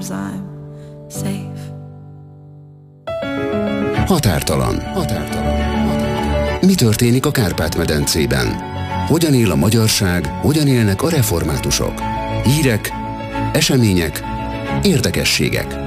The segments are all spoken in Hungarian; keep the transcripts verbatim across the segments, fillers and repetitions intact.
knows I'm safe. Határtalan. Határtalan. Határtalan. Mi történik a Kárpát-medencében? Hogyan él a magyarság, hogyan élnek a reformátusok? Hírek, események, érdekességek.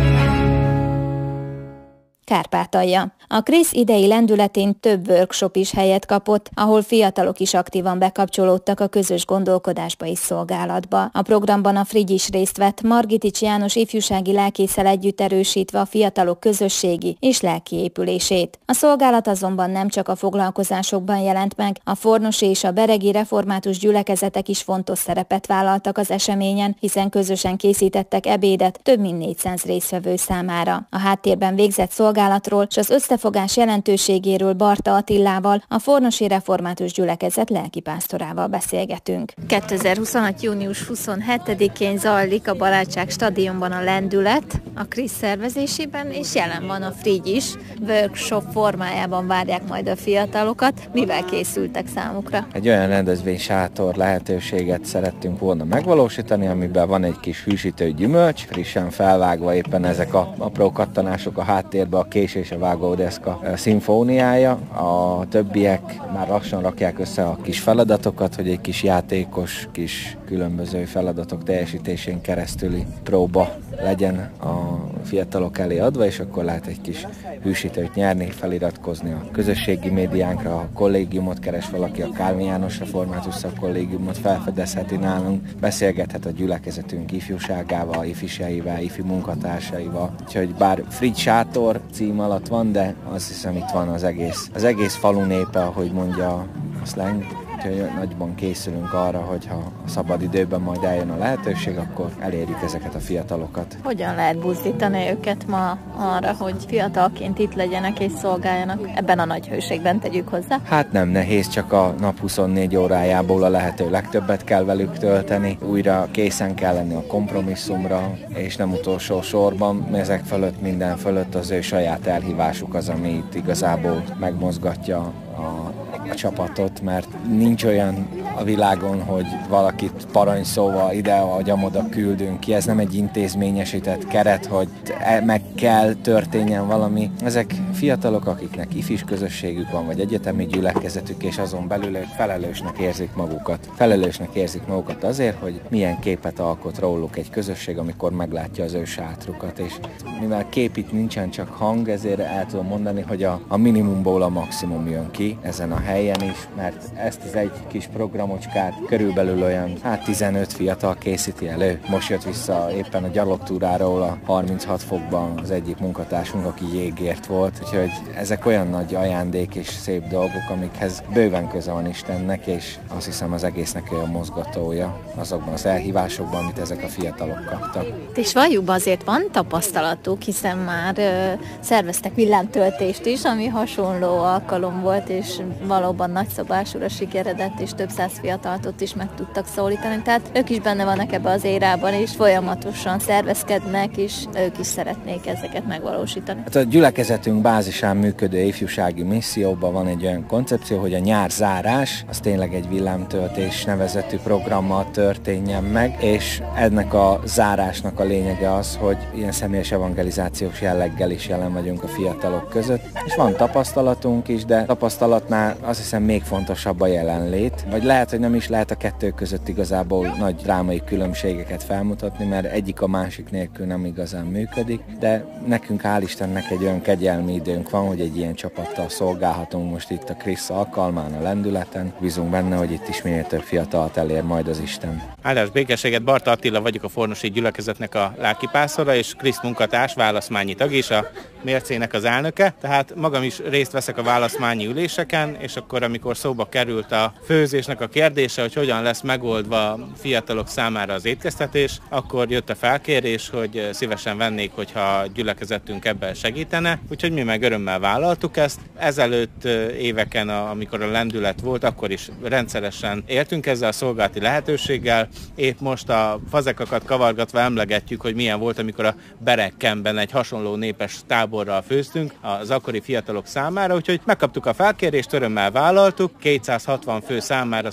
Kárpátalja. A Krisz idei lendületén több workshop is helyet kapott, ahol fiatalok is aktívan bekapcsolódtak a közös gondolkodásba és szolgálatba. A programban a Frigy is részt vett, Margitics János ifjúsági lelkészel együtt erősítve a fiatalok közösségi és lelki épülését. A szolgálat azonban nem csak a foglalkozásokban jelent meg, a fornosi és a beregi református gyülekezetek is fontos szerepet vállaltak az eseményen, hiszen közösen készítettek ebédet több mint négyszáz résztvevő számára. A háttérben végzett szolgálat és az összefogás jelentőségéről Barta Attilával, a fornosi református gyülekezet lelkipásztorával beszélgetünk. kétezer-huszonhat. június huszonhetedikén zajlik a Barátság stadionban a lendület, a Krisz szervezésében, és jelen van a Frigy is. Workshop formájában várják majd a fiatalokat. Mivel készültek számukra? Egy olyan rendezvénysátor lehetőséget szerettünk volna megvalósítani, amiben van egy kis hűsítő gyümölcs, frissen felvágva éppen ezek a apró kattanások a háttérben, a kés és a vágódeszka szimfóniája. A többiek már lassan rakják össze a kis feladatokat, hogy egy kis játékos, kis különböző feladatok teljesítésén keresztüli próba legyen a fiatalok elé adva, és akkor lehet egy kis hűsítőt nyerni, feliratkozni a közösségi médiánkra, a kollégiumot keres valaki, a Kálvin János Református Szakkollégiumot felfedezheti nálunk, beszélgethet a gyülekezetünk ifjúságával, ifiseivel, ifi munkatársaival. Úgyhogy bár Frigy sátor cím alatt van, de azt hiszem itt van az egész, az egész falu népe, ahogy mondja a slang. Úgyhogy nagyban készülünk arra, hogyha a szabad időben majd eljön a lehetőség, akkor elérjük ezeket a fiatalokat. Hogyan lehet buzdítani őket ma arra, hogy fiatalként itt legyenek és szolgáljanak? Ebben a nagy hőségben tegyük hozzá. Hát nem nehéz, csak a nap huszonnégy órájából a lehető legtöbbet kell velük tölteni. Újra készen kell lenni a kompromisszumra, és nem utolsó sorban, ezek fölött, minden fölött az ő saját elhívásuk az, ami itt igazából megmozgatja a a csapatot, mert nincs olyan a világon, hogy valakit parancsszóval ide vagy amoda küldünk ki. Ez nem egy intézményesített keret, hogy meg kell történjen valami. Ezek fiatalok, akiknek ifis közösségük van, vagy egyetemi gyülekezetük, és azon belül ők felelősnek érzik magukat. Felelősnek érzik magukat azért, hogy milyen képet alkot róluk egy közösség, amikor meglátja az ő sátrukat. És mivel kép itt nincsen, csak hang, ezért el tudom mondani, hogy a, a minimumból a maximum jön ki ezen a helyen is, mert ezt az egy kis programocskát körülbelül olyan hát tizenöt fiatal készíti elő. Most jött vissza éppen a gyalogtúráról a harminchat fokban az egyik munkatársunk, aki jégért volt, úgyhogy ezek olyan nagy ajándék és szép dolgok, amikhez bőven köze van Istennek, és azt hiszem az egésznek olyan mozgatója azokban az elhívásokban, amit ezek a fiatalok kaptak. És valljuk, azért van tapasztalatuk, hiszen már ö, szerveztek villámtöltést is, ami hasonló alkalom volt, és valóban nagyszabásúra sikeredett, és több száz fiatalt ott is meg tudtak szólítani. Tehát ők is benne vannak ebbe az érában, és folyamatosan szervezkednek, és ők is szeretnék ezeket megvalósítani. Hát a gyülekezetünk bázisán működő ifjúsági misszióban van egy olyan koncepció, hogy a nyár zárás, az tényleg egy villámtöltés nevezetű programmal történjen meg, és ennek a zárásnak a lényege az, hogy ilyen személyes evangelizációs jelleggel is jelen vagyunk a fiatalok között, és van tapasztalatunk is, de tapasztalatnál azt hiszem még fontosabb a jelenlét, vagy lehet, hogy nem is lehet a kettő között igazából nagy drámai különbségeket felmutatni, mert egyik a másik nélkül nem igazán működik, de nekünk hál' Istennek egy olyan kegyelmi időnk van, hogy egy ilyen csapattal szolgálhatunk most itt a Krisz alkalmán, a lendületen. Bízunk benne, hogy itt is minél több fiatalt elér majd az Isten. Áldás békességet, Barta Attila vagyok, a fornosi gyülekezetnek a lelkipásztora, és Krisz munkatárs, választmányi tag is, a mércének az elnöke, tehát magam is részt veszek a választmányi üléseken, és akkor amikor szóba került a főzésnek a kérdése, hogy hogyan lesz megoldva a fiatalok számára az étkeztetés, akkor jött a felkérés, hogy szívesen vennék, hogyha a gyülekezetünk ebben segítene, úgyhogy mi meg örömmel vállaltuk ezt. Ezelőtt éveken, amikor a lendület volt, akkor is rendszeresen éltünk ezzel a szolgálati lehetőséggel. Épp most a fazekakat kavargatva emlegetjük, hogy milyen volt, amikor a Berekkenben egy hasonló népes táborral főztünk az akkori fiatalok számára, úgyhogy megkaptuk a felkérést, örömmel vállaltuk, kétszázhatvan fő számára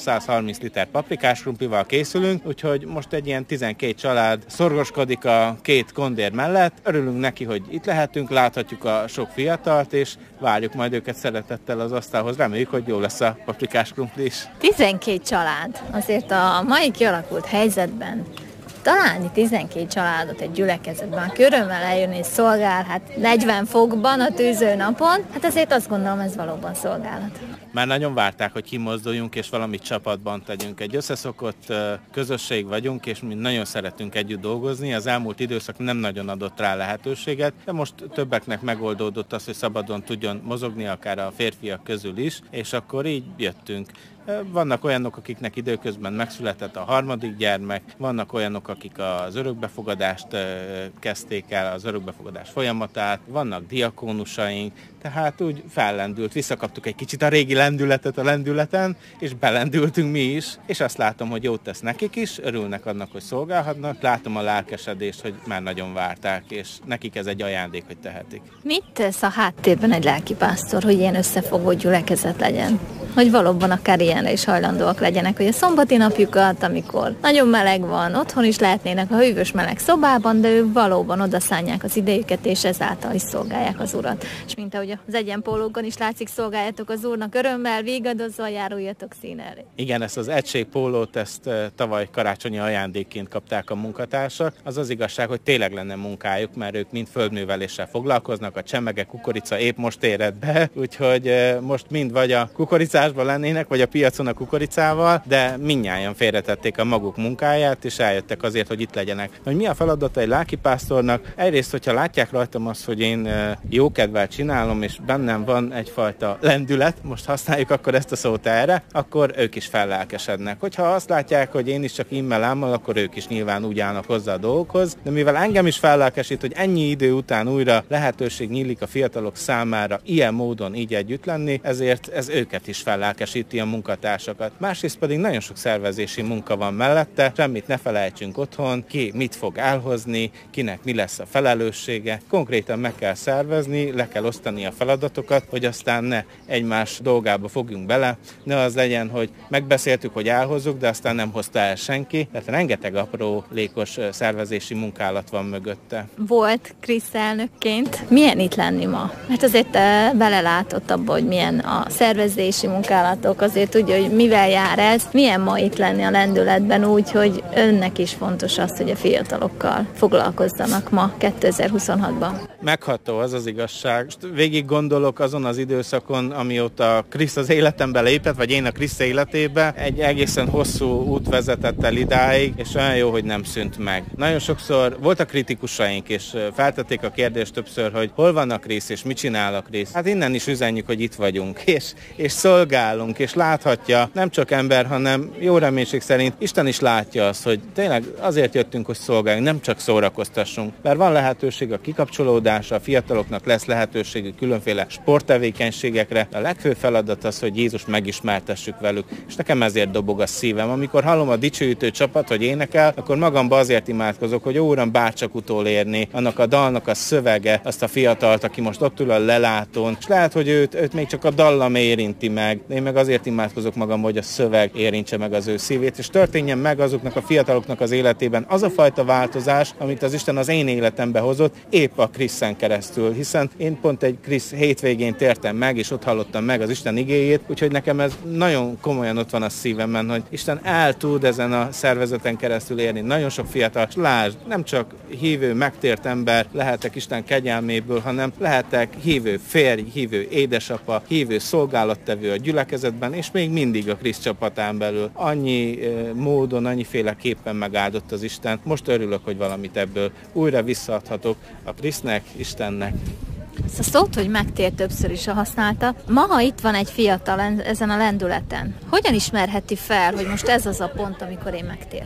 száz harminc liter paprikás krumplival készülünk, úgyhogy most egy ilyen tizenkét család szorgoskodik a két kondér mellett. Örülünk neki, hogy itt lehetünk, láthatjuk a sok fiatalt, és várjuk majd őket szeretettel az asztalhoz. Reméljük, hogy jó lesz a paprikás krumpli is. tizenkét család. Azért a mai kialakult helyzetben találni tizenkét családot egy gyülekezetben, aki örömmel eljön és szolgál, hát negyven fokban a tűző napon, hát ezért azt gondolom, ez valóban szolgálat. Már nagyon várták, hogy kimozduljunk és valamit csapatban tegyünk. Egy összeszokott közösség vagyunk, és mi nagyon szeretünk együtt dolgozni. Az elmúlt időszak nem nagyon adott rá lehetőséget, de most többeknek megoldódott az, hogy szabadon tudjon mozogni, akár a férfiak közül is, és akkor így jöttünk. Vannak olyanok, akiknek időközben megszületett a harmadik gyermek, vannak olyanok, akik az örökbefogadást kezdték el, az örökbefogadás folyamatát, vannak diakónusaink, tehát úgy fellendült, visszakaptuk egy kicsit a régi lendületet a lendületen, és belendültünk mi is, és azt látom, hogy jót tesz nekik is, örülnek annak, hogy szolgálhatnak, látom a lelkesedést, hogy már nagyon várták, és nekik ez egy ajándék, hogy tehetik. Mit tesz a háttérben egy lelkipásztor, hogy ilyen összefogó gyülekezet legyen? Hogy valóban akár ilyenre is hajlandóak legyenek, hogy a szombati napjukat, amikor nagyon meleg van, otthon is lehetnének a hűvös meleg szobában, de ők valóban odaszánják az idejüket, és ezáltal is szolgálják az Urat. És mint ahogy az egyenpólókon is látszik, szolgáljatok az Úrnak örömmel, vigadozva járuljatok színelé. Igen, ezt az egységpólót, ezt tavaly karácsonyi ajándékként kapták a munkatársak. Az az igazság, hogy tényleg lenne munkájuk, mert ők mind földműveléssel foglalkoznak, a csemege, kukorica épp most éred be, úgyhogy most mind vagy a kukoricásban lennének, vagy a piacon a kukoricával, de mindnyájan félretették a maguk munkáját, és eljöttek azért, hogy itt legyenek. Hogy mi a feladata egy lelkipásztornak? Egyrészt, hogyha látják rajtam azt, hogy én jókedvel csinálom, és bennem van egyfajta lendület, most használjuk akkor ezt a szót erre, akkor ők is fellelkesednek. Hogyha azt látják, hogy én is csak immel ámmal, akkor ők is nyilván úgy állnak hozzá a dolgokhoz, de mivel engem is fellelkesít, hogy ennyi idő után újra lehetőség nyílik a fiatalok számára ilyen módon így együtt lenni, ezért ez őket is fellelkesíti, a munkatársakat. Másrészt pedig nagyon sok szervezési munka van mellette, semmit ne felejtsünk otthon, ki mit fog elhozni, kinek mi lesz a felelőssége. Konkrétan meg kell szervezni, le kell osztani a feladatokat, hogy aztán ne egymás dolgába fogjunk bele, ne az legyen, hogy megbeszéltük, hogy elhozzuk, de aztán nem hozta el senki. Tehát rengeteg apró lékos szervezési munkálat van mögötte. Volt Krisz elnökként. Milyen itt lenni ma? Mert azért te belelátott abba, hogy milyen a szervezési munkálatok, azért tudja, hogy mivel jár ez. Milyen ma itt lenni a lendületben úgy, hogy önnek is fontos az, hogy a fiatalokkal foglalkozzanak ma kétezer-huszonhatban. Megható az az igazság. Végig gondolok azon az időszakon, amióta Krisz az életembe lépett, vagy én a Krisz életébe. Egy egészen hosszú út vezetett el idáig, és olyan jó, hogy nem szűnt meg. Nagyon sokszor voltak kritikusaink, és feltették a kérdést többször, hogy hol van a Krisz, és mit csinál a Krisz. Hát innen is üzenjük, hogy itt vagyunk, és, és szolgálunk, és láthatja, nem csak ember, hanem jó reménység szerint Isten is látja azt, hogy tényleg azért jöttünk, hogy szolgáljunk, nem csak szórakoztassunk. Mert van lehetőség a kikapcsolódásra, a fiataloknak lesz lehetőségük különféle sporttevékenységekre. A legfőbb feladat az, hogy Jézus megismertessük velük, és nekem ezért dobog a szívem. Amikor hallom a dicsőítő csapat, hogy énekel, akkor magamba azért imádkozok, hogy ó, Uram, bárcsak utolérni annak a dalnak a szövege, azt a fiatalt, aki most ott ül a lelátón, és lehet, hogy őt, őt még csak a dallam érinti meg. Én meg azért imádkozok magam, hogy a szöveg érintse meg az ő szívét, és történjen meg azoknak a fiataloknak az életében az a fajta változás, amit az Isten az én életembe hozott, épp a Kriszen keresztül, hiszen én pont egy Krisz hétvégén tértem meg, és ott hallottam meg az Isten igéjét, úgyhogy nekem ez nagyon komolyan ott van a szívemben, hogy Isten el tud ezen a szervezeten keresztül érni nagyon sok fiatal. Lásd, nem csak hívő, megtért ember lehetek Isten kegyelméből, hanem lehetek hívő férj, hívő édesapa, hívő szolgálattevő a gyülekezetben, és még mindig a Krisz csapatán belül. Annyi e, módon, annyiféleképpen megáldott az Isten. Most örülök, hogy valamit ebből újra visszaadhatok a Krisznek, Istennek. Ezt a szót, hogy megtér, többször is használta. Ma, ha itt van egy fiatal ezen a lendületen, hogyan ismerheti fel, hogy most ez az a pont, amikor én megtértem?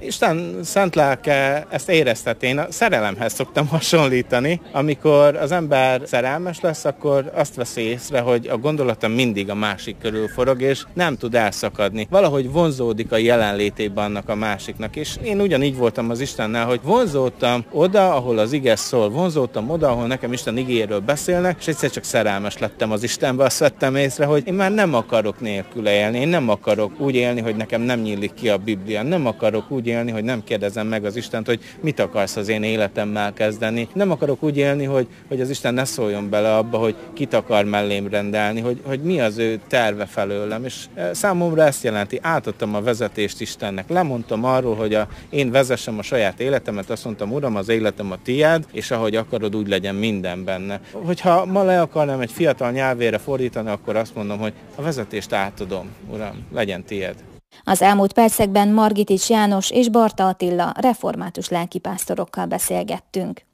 Isten szent lelke ezt érezteti. Én a szerelemhez szoktam hasonlítani. Amikor az ember szerelmes lesz, akkor azt veszi észre, hogy a gondolata mindig a másik körül forog, és nem tud elszakadni. Valahogy vonzódik a jelenlétében annak a másiknak. És én ugyanígy voltam az Istennel, hogy vonzódtam oda, ahol az ige szól, vonzódtam oda, ahol nekem Isten igéről beszélnek, és egyszer csak szerelmes lettem az Istenbe, azt vettem észre, hogy én már nem akarok nélküle élni, én nem akarok úgy élni, hogy nekem nem nyílik ki a Biblia, nem akarok úgy élni, hogy nem kérdezem meg az Istent, hogy mit akarsz az én életemmel kezdeni, nem akarok úgy élni, hogy, hogy az Isten ne szóljon bele abba, hogy kit akar mellém rendelni, hogy, hogy mi az ő terve felőlem, és számomra ezt jelenti, átadtam a vezetést Istennek, lemondtam arról, hogy a, én vezessem a saját életemet, azt mondtam, Uram, az életem a tiéd, és ahogy akarod, úgy legyen minden benne. Hogyha ma le akarnám egy fiatal nyelvére fordítani, akkor azt mondom, hogy a vezetést átadom, Uram, legyen tiéd. Az elmúlt percekben Margitics János és Barta Attila református lelkipásztorokkal beszélgettünk.